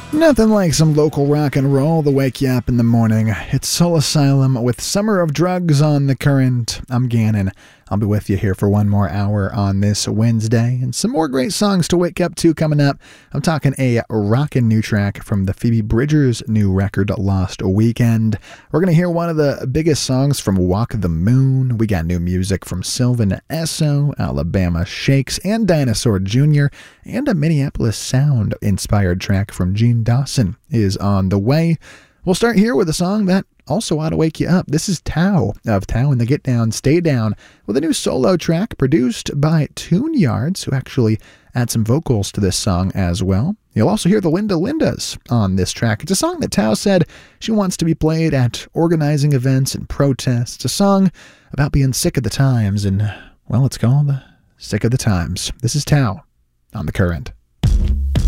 Nothing like some local rock and roll to wake you up in the morning. It's Soul Asylum with Summer of Drugs on the Current. I'm Gannon. I'll be with you here for one more hour on this Wednesday, and some more great songs to wake up to coming up. I'm talking a rockin' new track from the Phoebe Bridgers' new record, Lost Weekend. We're going to hear one of the biggest songs from Walk the Moon. We got new music from Sylvan Esso, Alabama Shakes, and Dinosaur Jr., and a Minneapolis Sound-inspired track from Gene Dawson is on the way. We'll start here with a song that also ought to wake you up. This is Tao of Tao and the Get Down, Stay Down, with a new solo track produced by Tune Yards, who actually add some vocals to this song as well. You'll also hear the Linda Lindas on this track. It's a song that Tao said she wants to be played at organizing events and protests. It's a song about being sick of the times, and, well, it's called Sick of the Times. This is Tao on The Current.